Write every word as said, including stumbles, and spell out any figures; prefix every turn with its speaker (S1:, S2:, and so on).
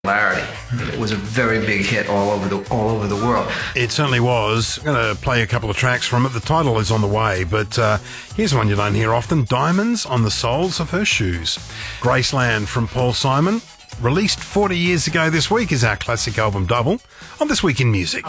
S1: popularity. It was a very big hit all over the all over the world.
S2: It certainly was. I'm going to play a couple of tracks from it. The title is on the way, but uh, here's one you don't hear often. Diamonds on the Soles of Her Shoes. Graceland from Paul Simon. Released forty years ago this week is our classic album double on This Week in Music.